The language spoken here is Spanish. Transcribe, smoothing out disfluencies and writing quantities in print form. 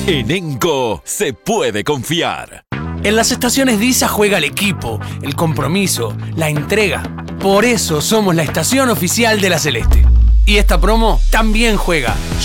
En Enco se puede confiar. En las estaciones Disa juega el equipo, el compromiso, la entrega. Por eso somos la estación oficial de la Celeste. Y esta promo también juega.